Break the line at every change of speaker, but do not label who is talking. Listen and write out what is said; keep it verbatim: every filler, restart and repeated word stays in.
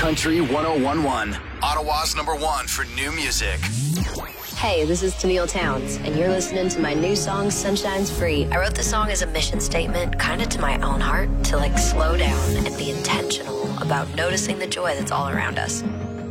Country one oh one point one, Ottawa's number one for new music.
Hey, this is Tennille Towns, and you're listening to my new song, Sunshine's Free. I wrote the song as a mission statement, kind of to my own heart, to like slow down and be intentional about noticing the joy that's all around us.